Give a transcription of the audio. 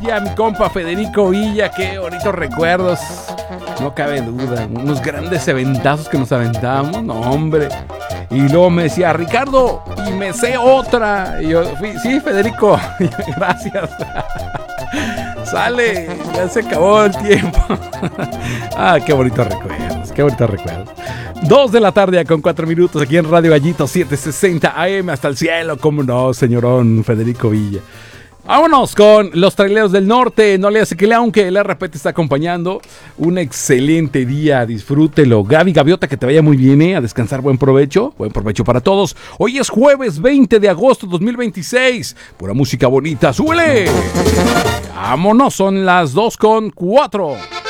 Ya mi compa Federico Villa, qué bonitos recuerdos. No cabe duda, unos grandes eventazos que nos aventábamos, no hombre. Y luego me decía, Ricardo, y me sé otra. Y yo, sí, Federico, gracias. Sale, ya se acabó el tiempo. Qué bonitos recuerdos, qué bonitos recuerdos. 2 de la tarde con 4 minutos aquí en Radio Gallito 760 AM hasta el cielo, cómo no, señorón Federico Villa. Vámonos con los traileros del norte. No le hace que le, aunque el RP te está acompañando. Un excelente día, disfrútelo. Gaby Gaviota, que te vaya muy bien, a descansar, buen provecho para todos. Hoy es jueves 20 de agosto 2026. Pura música bonita, súbele. Vámonos, son las 2:04.